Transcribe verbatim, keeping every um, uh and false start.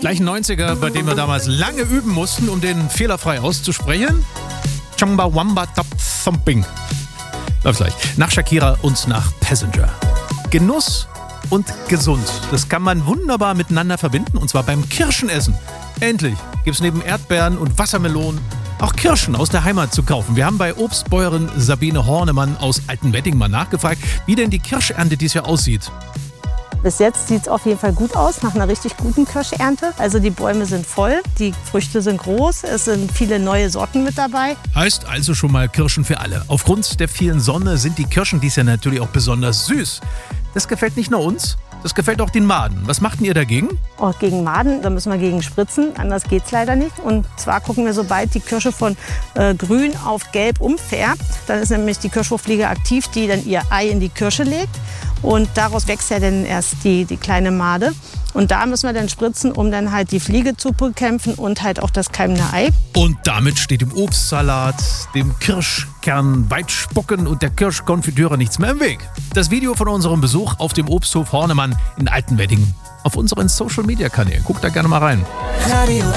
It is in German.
Gleich ein neunziger, bei dem wir damals lange üben mussten, um den fehlerfrei auszusprechen. Chamba Wamba Top Thumping. Läuft gleich. Nach Shakira und nach Passenger. Genuss und gesund. Das kann man wunderbar miteinander verbinden, und zwar beim Kirschenessen. Endlich gibt es neben Erdbeeren und Wassermelonen auch Kirschen aus der Heimat zu kaufen. Wir haben bei Obstbäuerin Sabine Hornemann aus Altenwedding mal nachgefragt, wie denn die Kirschernte dieses Jahr aussieht. Bis jetzt sieht es auf jeden Fall gut aus, nach einer richtig guten Kirschernte. Also die Bäume sind voll, die Früchte sind groß, es sind viele neue Sorten mit dabei. Heißt also schon mal Kirschen für alle. Aufgrund der vielen Sonne sind die Kirschen dieses Jahr natürlich auch besonders süß. Das gefällt nicht nur uns, das gefällt auch den Maden. Was macht denn ihr dagegen? Oh, gegen Maden, da müssen wir gegen spritzen, anders geht es leider nicht. Und zwar gucken wir, sobald die Kirsche von äh, grün auf gelb umfärbt, dann ist nämlich die Kirschwurffliege aktiv, die dann ihr Ei in die Kirsche legt. Und daraus wächst ja dann erst die, die kleine Made. Und da müssen wir dann spritzen, um dann halt die Fliege zu bekämpfen und halt auch das keimende Ei. Und damit steht dem Obstsalat, dem Kirschkern, Weitspucken und der Kirschkonfitüre nichts mehr im Weg. Das Video von unserem Besuch auf dem Obsthof Hornemann in Altenwedding auf unseren Social-Media-Kanälen. Guckt da gerne mal rein.